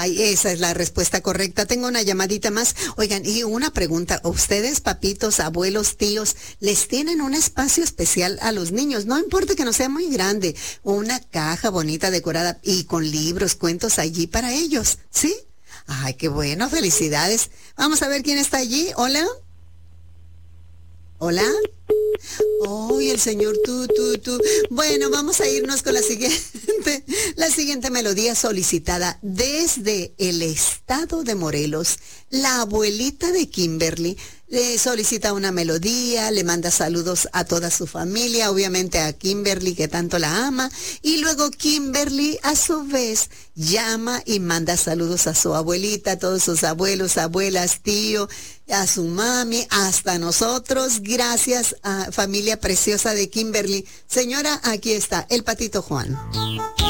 Ay, esa es la respuesta correcta. Tengo una llamadita más. Oigan, y una pregunta. ¿Ustedes, papitos, abuelos, tíos, les tienen un espacio especial a los niños? No importa que no sea muy grande. Una caja bonita decorada y con libros, cuentos allí para ellos, ¿sí? Ay, qué bueno. Felicidades. Vamos a ver quién está allí. Hola. Hola. ¡Ay, el señor tú! Bueno, vamos a irnos con la siguiente melodía solicitada desde el estado de Morelos. La abuelita de Kimberly le solicita una melodía, le manda saludos a toda su familia, obviamente a Kimberly que tanto la ama, y luego Kimberly a su vez llama y manda saludos a su abuelita, a todos sus abuelos, abuelas, tío, a su mami, hasta nosotros. Gracias a familia preciosa de Kimberly. Señora, aquí está el Patito Juan.